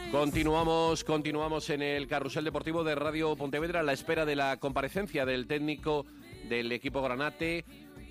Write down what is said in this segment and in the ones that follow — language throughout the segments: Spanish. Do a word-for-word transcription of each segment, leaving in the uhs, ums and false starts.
Continuamos, continuamos en el carrusel deportivo de Radio Pontevedra a la espera de la comparecencia del técnico del equipo granate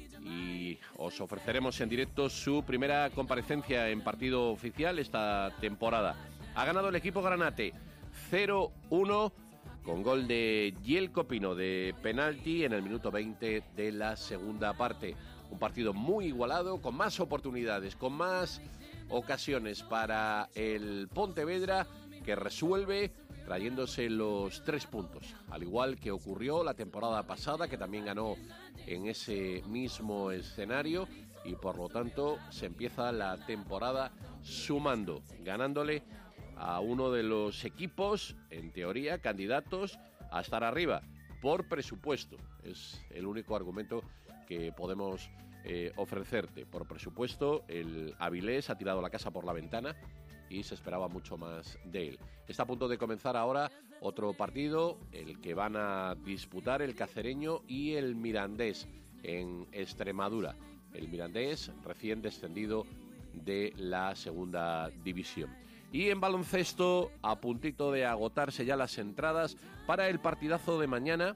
y os ofreceremos en directo su primera comparecencia en partido oficial esta temporada. Ha ganado el equipo granate cero uno con gol de Yelko Pino de penalti en el minuto veinte de la segunda parte. Un partido muy igualado, con más oportunidades, con más ocasiones para el Pontevedra, que resuelve trayéndose los tres puntos, al igual que ocurrió la temporada pasada, que también ganó en ese mismo escenario, y por lo tanto se empieza la temporada sumando, ganándole a uno de los equipos, en teoría, candidatos a estar arriba, por presupuesto. Es el único argumento que podemos eh, ofrecerte. Por presupuesto, el Avilés ha tirado la casa por la ventana y se esperaba mucho más de él. Está a punto de comenzar ahora otro partido, el que van a disputar el Cacereño y el Mirandés en Extremadura. El Mirandés recién descendido de la segunda división. Y en baloncesto, a puntito de agotarse ya las entradas para el partidazo de mañana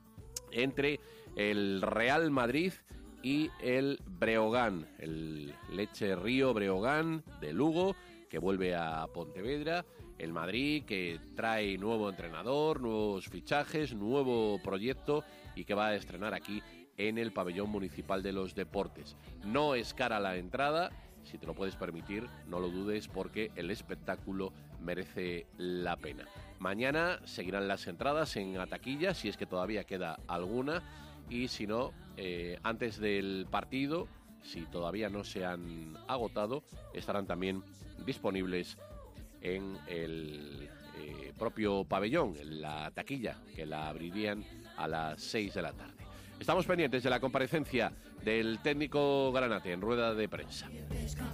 entre el Real Madrid y el Breogán, el Leche Río Breogán de Lugo, que vuelve a Pontevedra. El Madrid, que trae nuevo entrenador, nuevos fichajes, nuevo proyecto y que va a estrenar aquí en el Pabellón Municipal de los Deportes. No es cara la entrada. Si te lo puedes permitir, no lo dudes, porque el espectáculo merece la pena. Mañana seguirán las entradas en Ataquilla, si es que todavía queda alguna, y si no, eh, antes del partido, si todavía no se han agotado, estarán también disponibles en el eh, propio pabellón, en la taquilla, que la abrirían a las seis de la tarde. Estamos pendientes de la comparecencia del técnico granate en rueda de prensa.